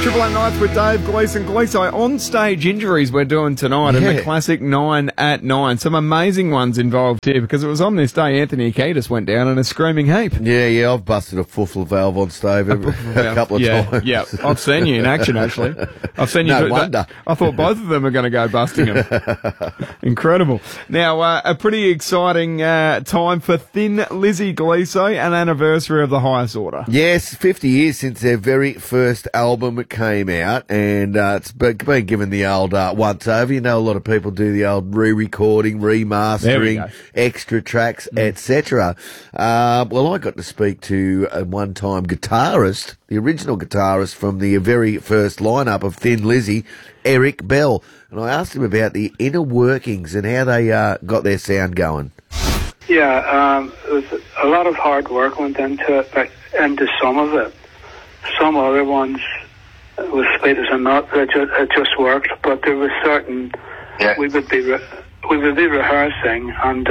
Triple M Nights with Dave Gleeson. Gleeson, on-stage injuries we're doing tonight in the classic 9 at 9. Some amazing ones involved here because it was on this day Anthony Kiedis went down in a screaming heap. Yeah, I've busted a footful valve on stage a couple of times. Yeah, I've seen you in action, actually. I've seen you. No wonder. I thought both of them were going to go busting them. Incredible. Now, a pretty exciting time for Thin Lizzy, Gleeson, an anniversary of the highest order. Yes, 50 years since their very first album came out, and it's been given the old once over. You know, a lot of people do the old re-recording, remastering, extra tracks, etc. Well, I got to speak to a one-time guitarist, the original guitarist from the very first lineup of Thin Lizzy, Eric Bell, and I asked him about the inner workings and how they got their sound going. Yeah, it was a lot of hard work went into it, into some of it. Some other ones, was sweet as a nut, it just worked, but there was certain, we would be rehearsing, and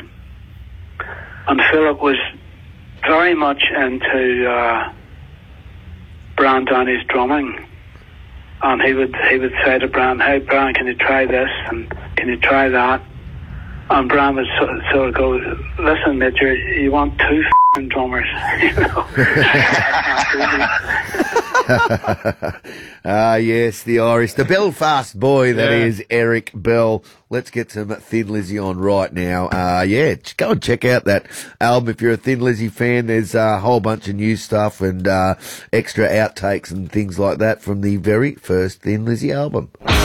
Philip was very much into Brian Downey's drumming, and he would say to Brian, "Hey Brian, can you try this, and can you try that?" And Brian would sort of go, "Listen, mate, you want two drummers, you know." Yes, the Irish, the Belfast boy that is Eric Bell. Let's get some Thin Lizzy on right now. Go and check out that album if you're a Thin Lizzy fan. There's a whole bunch of new stuff and extra outtakes and things like that from the very first Thin Lizzy album.